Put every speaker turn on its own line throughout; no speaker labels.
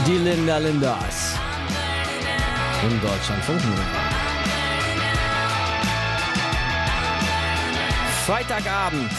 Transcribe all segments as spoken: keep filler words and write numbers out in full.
Die Linda Lindas. In Deutschland funken. Freitagabend.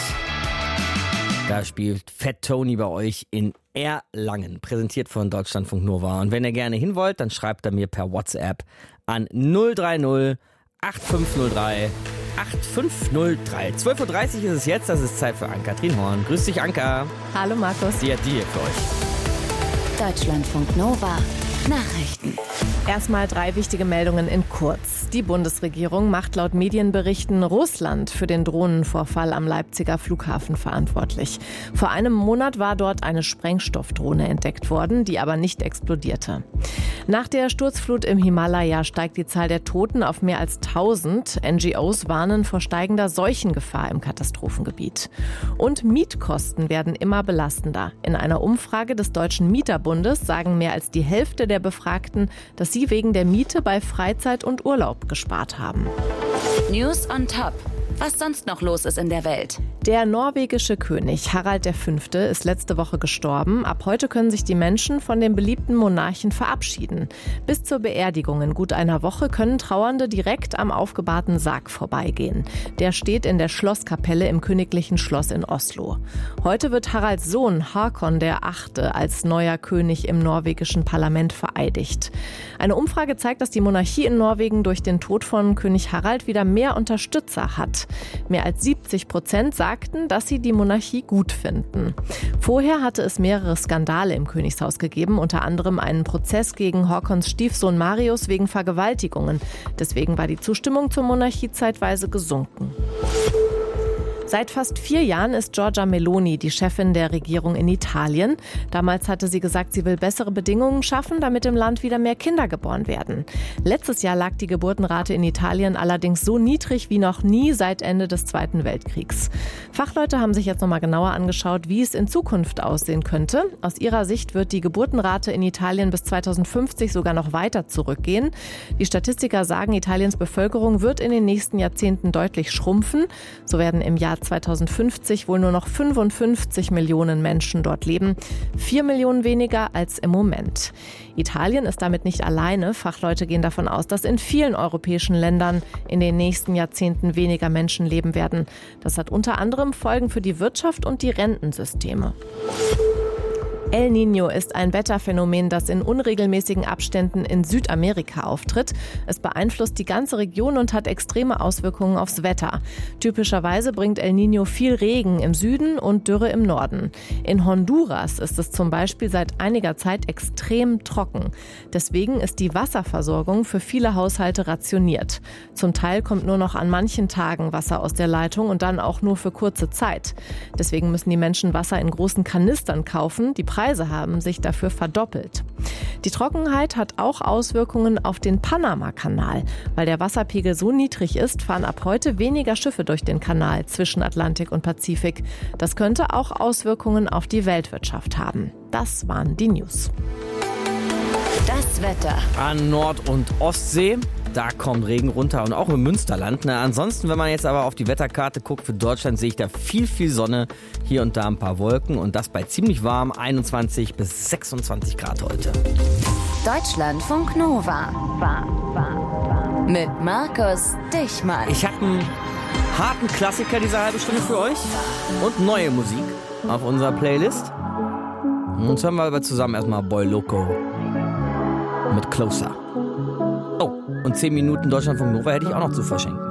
Da spielt Fat Tony bei euch in Erlangen, präsentiert von Deutschlandfunk Nova. Und wenn ihr gerne hin wollt, dann schreibt er mir per WhatsApp an null drei null acht fünf null drei acht fünf null drei. zwölf Uhr dreißig ist es jetzt, das ist Zeit für Ann-Kathrin Horn. Grüß dich, Anka.
Hallo, Markus.
Die hat die hier für euch.
Deutschlandfunk Nova. Nachrichten.
Erstmal drei wichtige Meldungen in kurz. Die Bundesregierung macht laut Medienberichten Russland für den Drohnenvorfall am Leipziger Flughafen verantwortlich. Vor einem Monat war dort eine Sprengstoffdrohne entdeckt worden, die aber nicht explodierte. Nach der Sturzflut im Himalaya steigt die Zahl der Toten auf mehr als tausend. N G Os warnen vor steigender Seuchengefahr im Katastrophengebiet. Und Mietkosten werden immer belastender. In einer Umfrage des Deutschen Mieterbundes sagen mehr als die Hälfte der Befragten, dass sie wegen der Miete bei Freizeit und Urlaub gespart haben.
News on Top. Was sonst noch los ist in der Welt.
Der norwegische König Harald der Fünfte ist letzte Woche gestorben. Ab heute können sich die Menschen von dem beliebten Monarchen verabschieden. Bis zur Beerdigung in gut einer Woche können Trauernde direkt am aufgebahrten Sarg vorbeigehen. Der steht in der Schlosskapelle im Königlichen Schloss in Oslo. Heute wird Haralds Sohn Håkon der Achte als neuer König im norwegischen Parlament vereidigt. Eine Umfrage zeigt, dass die Monarchie in Norwegen durch den Tod von König Harald wieder mehr Unterstützer hat. Mehr als siebzig Prozent sagten, dass sie die Monarchie gut finden. Vorher hatte es mehrere Skandale im Königshaus gegeben, unter anderem einen Prozess gegen Håkons Stiefsohn Marius wegen Vergewaltigungen. Deswegen war die Zustimmung zur Monarchie zeitweise gesunken. Seit fast vier Jahren ist Giorgia Meloni die Chefin der Regierung in Italien. Damals hatte sie gesagt, sie will bessere Bedingungen schaffen, damit im Land wieder mehr Kinder geboren werden. Letztes Jahr lag die Geburtenrate in Italien allerdings so niedrig wie noch nie seit Ende des Zweiten Weltkriegs. Fachleute haben sich jetzt nochmal genauer angeschaut, wie es in Zukunft aussehen könnte. Aus ihrer Sicht wird die Geburtenrate in Italien bis zweitausendfünfzig sogar noch weiter zurückgehen. Die Statistiker sagen, Italiens Bevölkerung wird in den nächsten Jahrzehnten deutlich schrumpfen. So werden im Jahr zweitausendfünfzig wohl nur noch fünfundfünfzig Millionen Menschen dort leben, vier Millionen weniger als im Moment. Italien ist damit nicht alleine. Fachleute gehen davon aus, dass in vielen europäischen Ländern in den nächsten Jahrzehnten weniger Menschen leben werden. Das hat unter anderem Folgen für die Wirtschaft und die Rentensysteme. El Niño ist ein Wetterphänomen, das in unregelmäßigen Abständen in Südamerika auftritt. Es beeinflusst die ganze Region und hat extreme Auswirkungen aufs Wetter. Typischerweise bringt El Niño viel Regen im Süden und Dürre im Norden. In Honduras ist es zum Beispiel seit einiger Zeit extrem trocken. Deswegen ist die Wasserversorgung für viele Haushalte rationiert. Zum Teil kommt nur noch an manchen Tagen Wasser aus der Leitung und dann auch nur für kurze Zeit. Deswegen müssen die Menschen Wasser in großen Kanistern kaufen. Die Preise haben sich dafür verdoppelt. Die Trockenheit hat auch Auswirkungen auf den Panama-Kanal. Weil der Wasserpegel so niedrig ist, fahren ab heute weniger Schiffe durch den Kanal zwischen Atlantik und Pazifik. Das könnte auch Auswirkungen auf die Weltwirtschaft haben. Das waren die News.
Das Wetter.
An Nord- und Ostsee, da kommt Regen runter und auch im Münsterland. Na, ansonsten, wenn man jetzt aber auf die Wetterkarte guckt für Deutschland, sehe ich da viel, viel Sonne. Hier und da ein paar Wolken und das bei ziemlich warm, einundzwanzig bis sechsundzwanzig Grad heute.
Deutschlandfunk Nova. Mit Markus Dichmann.
Ich habe einen harten Klassiker diese halbe Stunde für euch und neue Musik auf unserer Playlist. Und jetzt hören wir aber zusammen erstmal Boy Loco mit Closer. Oh, und zehn Minuten Deutschlandfunk Nova hätte ich auch noch zu verschenken.